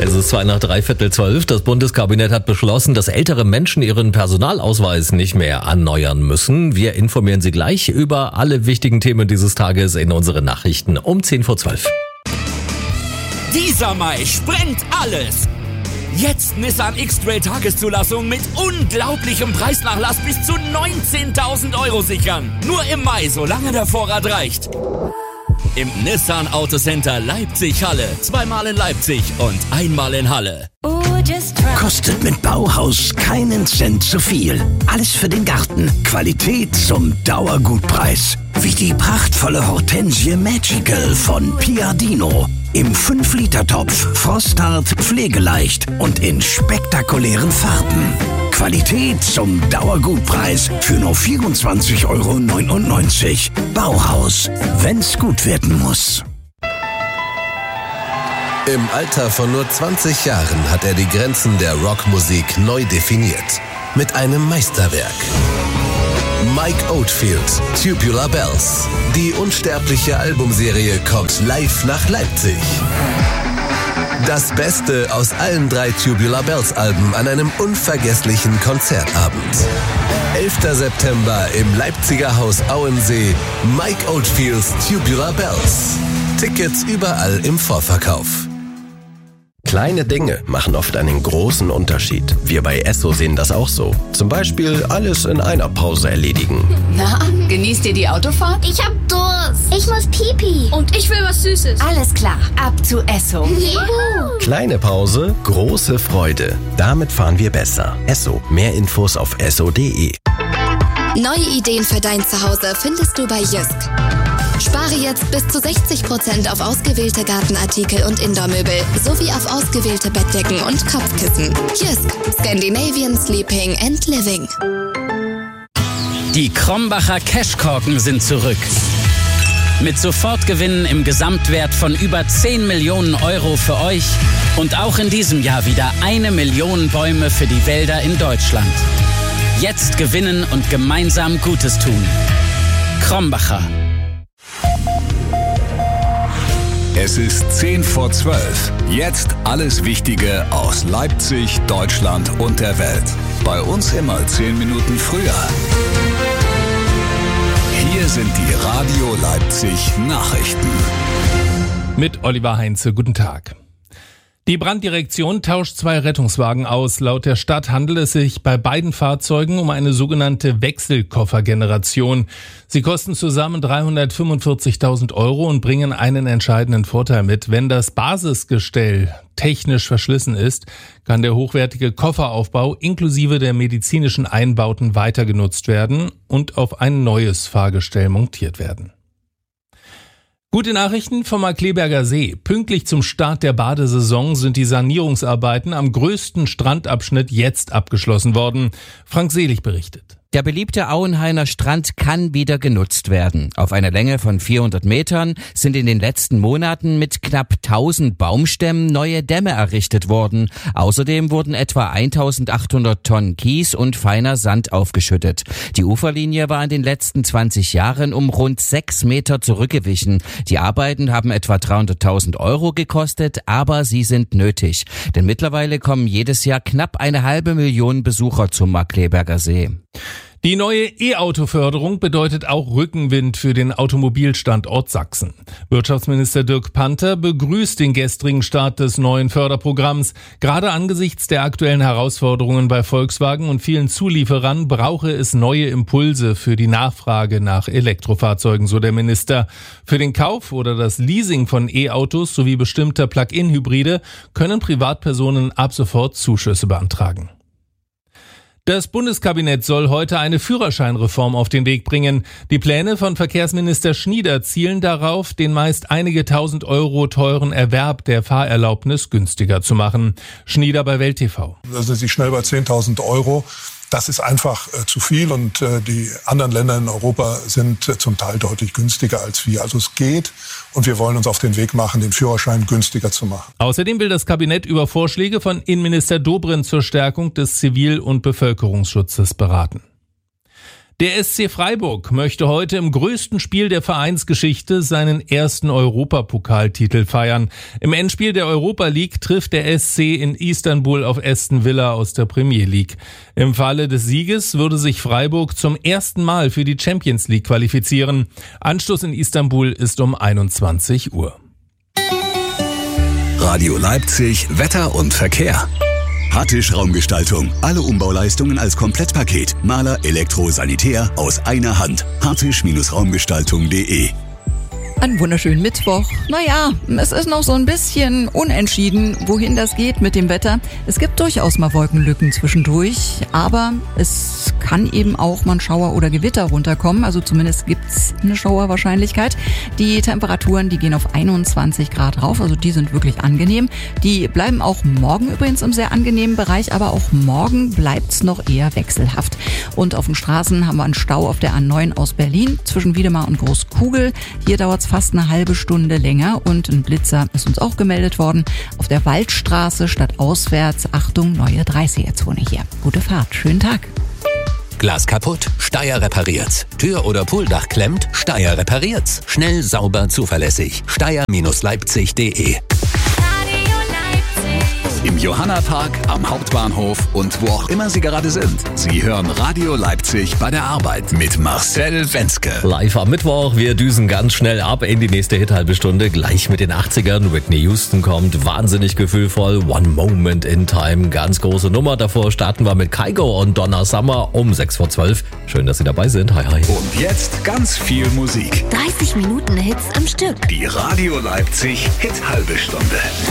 Es ist 11:45. Das Bundeskabinett hat beschlossen, dass ältere Menschen ihren Personalausweis nicht mehr erneuern müssen. Wir informieren Sie gleich über alle wichtigen Themen dieses Tages in unseren Nachrichten um 10:12. Dieser Mai sprengt alles. Jetzt Nissan X-Trail Tageszulassung mit unglaublichem Preisnachlass bis zu 19.000 € sichern. Nur im Mai, solange der Vorrat reicht. Im Nissan Autocenter Leipzig-Halle. 2-mal in Leipzig und 1-mal in Halle. Kostet mit Bauhaus keinen Cent zu viel. Alles für den Garten. Qualität zum Dauergutpreis. Wie die prachtvolle Hortensie Magical von Piadino. Im 5-Liter-Topf, frosthart, pflegeleicht und in spektakulären Farben. Qualität zum Dauergutpreis für nur 24,99 € Bauhaus, wenn's gut werden muss. Im Alter von nur 20 Jahren hat er die Grenzen der Rockmusik neu definiert. Mit einem Meisterwerk. Mike Oldfield, Tubular Bells. Die unsterbliche Albumserie kommt live nach Leipzig. Das Beste aus allen 3 Tubular Bells Alben an einem unvergesslichen Konzertabend. 11. September im Leipziger Haus Auensee. Mike Oldfields Tubular Bells. Tickets überall im Vorverkauf. Kleine Dinge machen oft einen großen Unterschied. Wir bei Esso sehen das auch so. Zum Beispiel alles in einer Pause erledigen. Na, genießt ihr die Autofahrt? Ich hab Durst. Ich muss Pipi. Und ich will was Süßes. Alles klar, ab zu Esso. Juhu. Kleine Pause, große Freude. Damit fahren wir besser. Esso. Mehr Infos auf esso.de. Neue Ideen für dein Zuhause findest du bei Jysk. Spare jetzt bis zu 60% auf ausgewählte Gartenartikel und Indoor-Möbel sowie auf ausgewählte Bettdecken und Kopfkissen. Jysk, Scandinavian Sleeping and Living. Die Krombacher Cashkorken sind zurück. Mit Sofortgewinnen im Gesamtwert von über 10 Millionen € für euch und auch in diesem Jahr wieder 1 Million Bäume für die Wälder in Deutschland. Jetzt gewinnen und gemeinsam Gutes tun. Krombacher. Es ist 10:12. Jetzt alles Wichtige aus Leipzig, Deutschland und der Welt. Bei uns immer 10 Minuten früher. Hier sind die Radio Leipzig Nachrichten. Mit Oliver Heinze, guten Tag. Die Branddirektion tauscht 2 Rettungswagen aus. Laut der Stadt handelt es sich bei beiden Fahrzeugen um eine sogenannte Wechselkoffergeneration. Sie kosten zusammen 345.000 € und bringen einen entscheidenden Vorteil mit. Wenn das Basisgestell technisch verschlissen ist, kann der hochwertige Kofferaufbau inklusive der medizinischen Einbauten weiter genutzt werden und auf ein neues Fahrgestell montiert werden. Gute Nachrichten vom Markkleeberger See. Pünktlich zum Start der Badesaison sind die Sanierungsarbeiten am größten Strandabschnitt jetzt abgeschlossen worden. Frank Selig berichtet. Der beliebte Auenhainer Strand kann wieder genutzt werden. Auf einer Länge von 400 Metern sind in den letzten Monaten mit knapp 1000 Baumstämmen neue Dämme errichtet worden. Außerdem wurden etwa 1800 Tonnen Kies und feiner Sand aufgeschüttet. Die Uferlinie war in den letzten 20 Jahren um rund 6 Meter zurückgewichen. Die Arbeiten haben etwa 300.000 € gekostet, aber sie sind nötig. Denn mittlerweile kommen jedes Jahr knapp 1,5 Million Besucher zum Markkleeberger See. Die neue E-Auto-Förderung bedeutet auch Rückenwind für den Automobilstandort Sachsen. Wirtschaftsminister Dirk Panther begrüßt den gestrigen Start des neuen Förderprogramms. Gerade angesichts der aktuellen Herausforderungen bei Volkswagen und vielen Zulieferern brauche es neue Impulse für die Nachfrage nach Elektrofahrzeugen, so der Minister. Für den Kauf oder das Leasing von E-Autos sowie bestimmter Plug-in-Hybride können Privatpersonen ab sofort Zuschüsse beantragen. Das Bundeskabinett soll heute eine Führerscheinreform auf den Weg bringen. Die Pläne von Verkehrsminister Schnieder zielen darauf, den meist einige tausend € teuren Erwerb der Fahrerlaubnis günstiger zu machen. Schnieder bei Welt TV. Da sind Sie schnell bei 10.000 €. Das ist einfach zu viel und die anderen Länder in Europa sind zum Teil deutlich günstiger als wir. Also es geht und wir wollen uns auf den Weg machen, den Führerschein günstiger zu machen. Außerdem will das Kabinett über Vorschläge von Innenminister Dobrindt zur Stärkung des Zivil- und Bevölkerungsschutzes beraten. Der SC Freiburg möchte heute im größten Spiel der Vereinsgeschichte seinen ersten Europapokaltitel feiern. Im Endspiel der Europa League trifft der SC in Istanbul auf Aston Villa aus der Premier League. Im Falle des Sieges würde sich Freiburg zum ersten Mal für die Champions League qualifizieren. Anstoß in Istanbul ist um 21 Uhr. Radio Leipzig, Wetter und Verkehr. Hartisch Raumgestaltung. Alle Umbauleistungen als Komplettpaket. Maler, Elektro, Sanitär aus einer Hand. hartisch-raumgestaltung.de. Einen wunderschönen Mittwoch. Naja, es ist noch so ein bisschen unentschieden, wohin das geht mit dem Wetter. Es gibt durchaus mal Wolkenlücken zwischendurch, aber es kann eben auch mal ein Schauer oder Gewitter runterkommen. Also zumindest gibt's eine Schauerwahrscheinlichkeit. Die Temperaturen, die gehen auf 21 Grad rauf, also die sind wirklich angenehm. Die bleiben auch morgen übrigens im sehr angenehmen Bereich, aber auch morgen bleibt's noch eher wechselhaft. Und auf den Straßen haben wir einen Stau auf der A9 aus Berlin zwischen Wiedemar und Großkugel. Hier dauert's fast eine halbe Stunde länger und ein Blitzer ist uns auch gemeldet worden. Auf der Waldstraße statt auswärts, Achtung, neue 30er-Zone hier. Gute Fahrt, schönen Tag. Glas kaputt? Steyr repariert's. Tür oder Pooldach klemmt? Steyr repariert's. Schnell, sauber, zuverlässig. Steyr-Leipzig.de. Im Johannapark, am Hauptbahnhof und wo auch immer Sie gerade sind. Sie hören Radio Leipzig bei der Arbeit mit Marcel Wenzke. Live am Mittwoch, wir düsen ganz schnell ab in die nächste Hit-Halbe-Stunde. Gleich mit den 80ern. Whitney Houston kommt, wahnsinnig gefühlvoll. One Moment in Time, ganz große Nummer. Davor starten wir mit Kygo und Donna Summer um 6:12. Schön, dass Sie dabei sind. Hi, hi. Und jetzt ganz viel Musik. 30 Minuten Hits am Stück. Die Radio Leipzig Hit-Halbe-Stunde.